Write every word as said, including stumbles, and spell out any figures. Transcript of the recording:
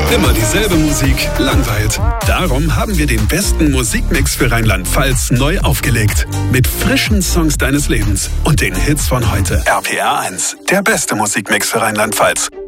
Immer dieselbe Musik langweilt. Darum haben wir den besten Musikmix für Rheinland-Pfalz neu aufgelegt. Mit frischen Songs deines Lebens und den Hits von heute. R P R eins, der beste Musikmix für Rheinland-Pfalz.